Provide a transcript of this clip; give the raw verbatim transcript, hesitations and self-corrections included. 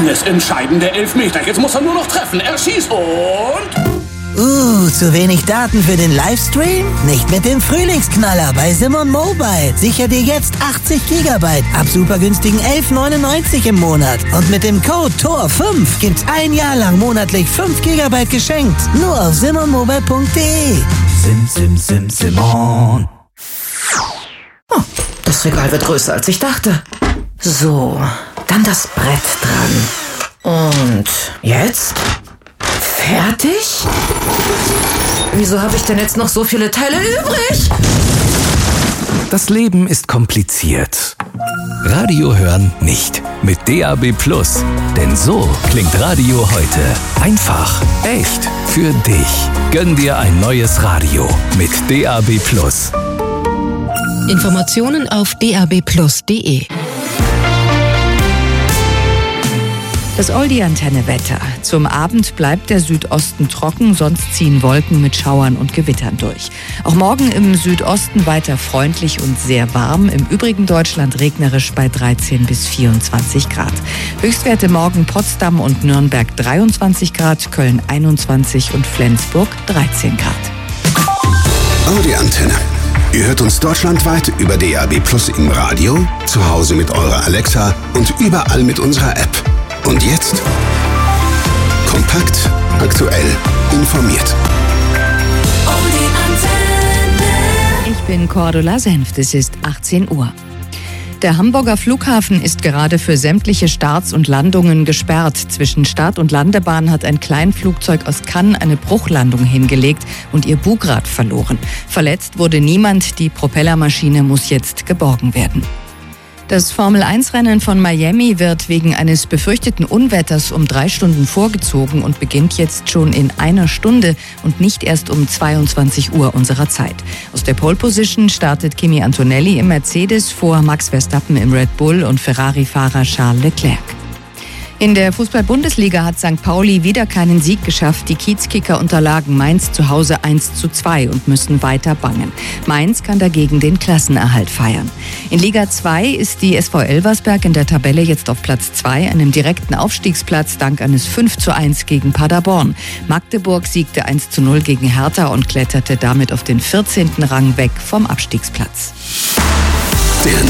Alles entscheidende Elfmeter. Jetzt muss er nur noch treffen. Er schießt und... Uh, zu wenig Daten für den Livestream? Nicht mit dem Frühlingsknaller bei Simon Mobile. Sicher dir jetzt achtzig Gigabyte ab super günstigen elf neunundneunzig im Monat. Und mit dem Code T O R fünf gibt's ein Jahr lang monatlich fünf Gigabyte geschenkt. Nur auf simon mobile punkt de. Sim, sim, sim, Simon. Oh, das Regal wird größer, als ich dachte. So, dann das Brett dran. Und jetzt? Fertig? Wieso habe ich denn jetzt noch so viele Teile übrig? Das Leben ist kompliziert. Radio hören nicht. Mit D A B Plus. Denn so klingt Radio heute. Einfach, echt, für dich. Gönn dir ein neues Radio mit D A B Plus. Informationen auf d a b plus punkt de. Das Oldie-Antenne-Wetter. Zum Abend bleibt der Südosten trocken, sonst ziehen Wolken mit Schauern und Gewittern durch. Auch morgen im Südosten weiter freundlich und sehr warm. Im übrigen Deutschland regnerisch bei dreizehn bis vierundzwanzig Grad. Höchstwerte morgen Potsdam und Nürnberg dreiundzwanzig Grad, Köln einundzwanzig und Flensburg dreizehn Grad. Oldie-Antenne. Ihr hört uns deutschlandweit über D A B Plus im Radio, zu Hause mit eurer Alexa und überall mit unserer App. Und jetzt kompakt, aktuell, informiert. Ich bin Cordula Senft, es ist achtzehn Uhr. Der Hamburger Flughafen ist gerade für sämtliche Starts und Landungen gesperrt. Zwischen Start- und Landebahn hat ein Kleinflugzeug aus Cannes eine Bruchlandung hingelegt und ihr Bugrad verloren. Verletzt wurde niemand, die Propellermaschine muss jetzt geborgen werden. Das Formel eins Rennen von Miami wird wegen eines befürchteten Unwetters um drei Stunden vorgezogen und beginnt jetzt schon in einer Stunde und nicht erst um zweiundzwanzig Uhr unserer Zeit. Aus der Pole Position startet Kimi Antonelli im Mercedes vor Max Verstappen im Red Bull und Ferrari-Fahrer Charles Leclerc. In der Fußball-Bundesliga hat Sankt Pauli wieder keinen Sieg geschafft. Die Kiezkicker unterlagen Mainz zu Hause eins zu zwei und müssen weiter bangen. Mainz kann dagegen den Klassenerhalt feiern. In Liga zwei ist die S V Elversberg in der Tabelle jetzt auf Platz zwei, einem direkten Aufstiegsplatz dank eines fünf zu eins gegen Paderborn. Magdeburg siegte eins zu null gegen Hertha und kletterte damit auf den vierzehnten Rang weg vom Abstiegsplatz. Der